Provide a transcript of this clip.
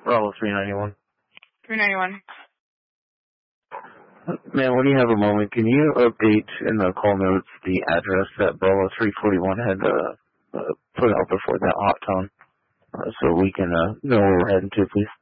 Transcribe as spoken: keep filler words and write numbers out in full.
Bravo three ninety-one. three ninety-one. Man, when you have a moment, can you update in the call notes the address that Bravo three forty-one had uh, uh, put out before that hot tone uh, so we can uh, know where we're heading to, please?